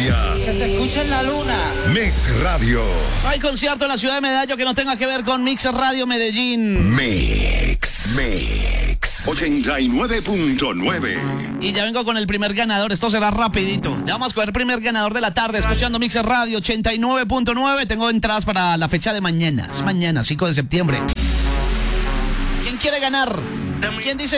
Colombia. Que se escuche en la luna. Mix Radio. No hay concierto en la ciudad de Medallo que no tenga que ver con Mix Radio Medellín. Mix 89.9. Y ya vengo con el primer ganador. Esto será rapidito. Ya vamos con el primer ganador de la tarde escuchando Mix Radio 89.9. Tengo entradas para la fecha de mañana. Es mañana, 5 de septiembre. ¿Quién quiere ganar? ¿Quién dice